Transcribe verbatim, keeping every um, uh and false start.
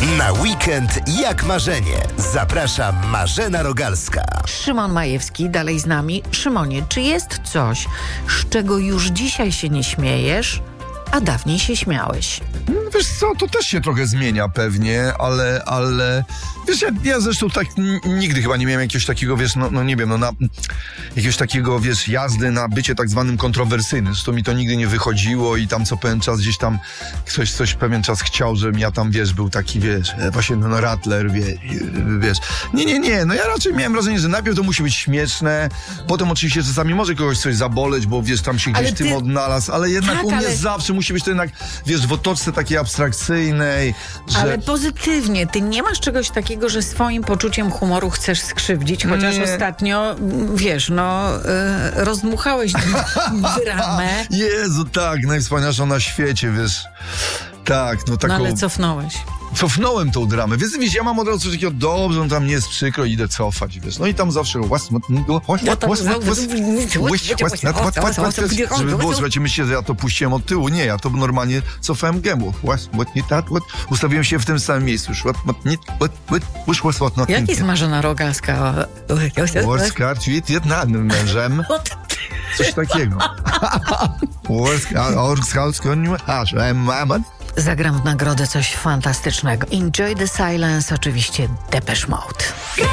Na weekend jak marzenie. Zaprasza Marzena Rogalska. Szymon Majewski dalej z nami. Szymonie, czy jest coś, z czego już dzisiaj się nie śmiejesz, a dawniej się śmiałeś? Wiesz co, to też się trochę zmienia pewnie, ale, ale wiesz, ja, ja zresztą tak n- nigdy chyba nie miałem jakiegoś takiego, wiesz, no, no nie wiem, no na jakiegoś takiego, wiesz, jazdy na bycie tak zwanym kontrowersyjnym. Zresztą mi to nigdy nie wychodziło i tam co pewien czas gdzieś tam ktoś coś pewien czas chciał, żebym ja tam, wiesz, był taki, wiesz, właśnie ten Rattler, wie, wiesz. Nie, nie, nie, no ja raczej miałem wrażenie, że najpierw to musi być śmieszne, potem oczywiście czasami może kogoś coś zaboleć, bo wiesz, tam się gdzieś Ale ty- tym odnalazł, ale jednak Tak, u mnie ale- zawsze musi być to jednak, wiesz, w otoczce takiej abstrakcyjnej, że... Ale pozytywnie. Ty nie masz czegoś takiego, że swoim poczuciem humoru chcesz skrzywdzić, chociaż Nie. ostatnio, wiesz, no, y, rozdmuchałeś dramę, Jezu, tak, najwspanialsza na świecie, wiesz. Tak, no no taką... ale cofnąłeś. Cofnąłem tą dramę. Wiesz, wiesz, ja mam od razu coś takiego, dobrze, no tam nie jest przykro, idę cofać, wiesz. No i tam zawsze żeby było, słuchajcie, myślicie, że ja to puściłem od tyłu. Nie, ja to normalnie cofałem gębą. Ustawiłem się w tym samym miejscu. Jak jest Marzena Rogalska? Polska, tweet jednym mężem. Coś takiego. Zagram w nagrodę coś fantastycznego. Enjoy the Silence, oczywiście Depeche Mode.